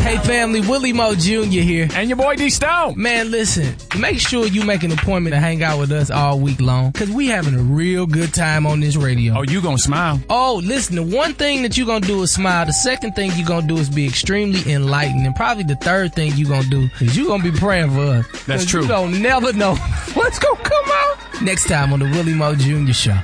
Hey family, Willie Moe Jr. here. And your boy D Stone. Man, listen, make sure you make an appointment to hang out with us all week long, because we having a real good time on this radio. Oh, you gonna smile? Oh, listen, the one thing that you gonna do is smile. The second thing you gonna do is be extremely enlightened. And probably the third thing you gonna do is you gonna be praying for us. That's true. You don't never know what's gonna come out. Next time on the Willie Moe Jr. Show.